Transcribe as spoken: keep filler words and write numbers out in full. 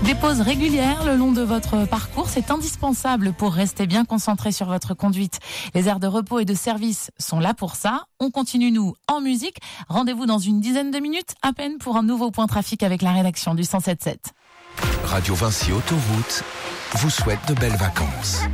Des pauses régulières le long de votre parcours, c'est indispensable pour rester bien concentré sur votre conduite. Les aires de repos et de service sont là pour ça. On continue, nous, en musique. Rendez-vous dans une dizaine de minutes à peine pour un nouveau point trafic avec la rédaction du cent sept sept. Radio Vinci Autoroute vous souhaite de belles vacances.